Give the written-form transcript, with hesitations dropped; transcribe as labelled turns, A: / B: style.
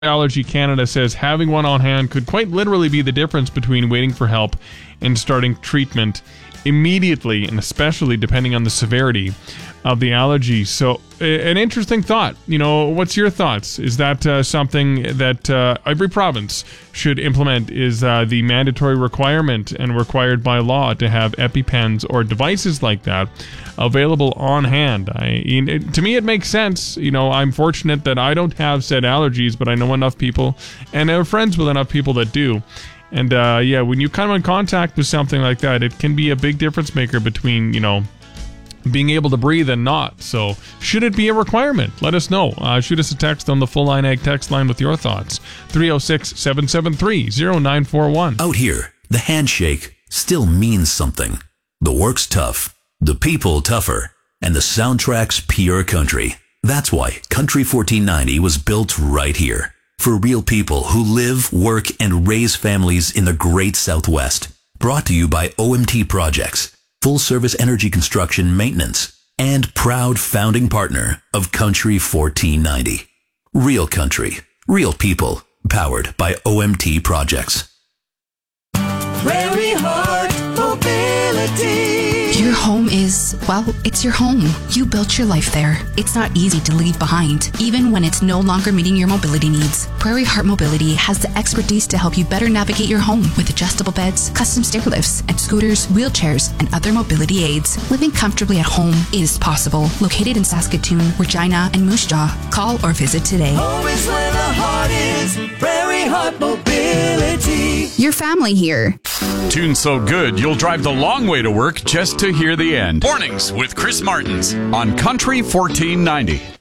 A: Allergy Canada says having one on hand could quite literally be the difference between waiting for help and starting treatment immediately, and especially depending on the severity of the allergy. So an interesting thought. What's your thoughts? Is that something that every province should implement, is the mandatory requirement and required by law to have EpiPens or devices like that available on hand? To me, it makes sense. I'm fortunate that I don't have said allergies, but I know enough people and are friends with enough people that do. And when you come in contact with something like that, it can be a big difference maker between, being able to breathe and not. So should it be a requirement? Let us know. Shoot us a text on the Full Line Ag text line with your thoughts. 306-773-0941.
B: Out here, the handshake still means something. The work's tough, the people tougher, and the soundtrack's pure country. That's why Country 1490 was built right here. For real people who live, work, and raise families in the Great Southwest. Brought to you by OMT Projects, full-service energy construction maintenance, and proud founding partner of Country 1490. Real country, real people, powered by OMT Projects.
C: Prairie Heart Mobility.
D: Your home is, it's your home. You built your life there. It's not easy to leave behind, even when it's no longer meeting your mobility needs. Prairie Heart Mobility has the expertise to help you better navigate your home with adjustable beds, custom stair lifts, and scooters, wheelchairs, and other mobility aids. Living comfortably at home is possible. Located in Saskatoon, Regina, and Moose Jaw. Call or visit today.
C: Home is where the heart is. Prairie Heart Mobility.
D: Your family here.
E: Tune so good you'll drive the long way to work just to hear the end. Mornings with Chris Martins on Country 1490.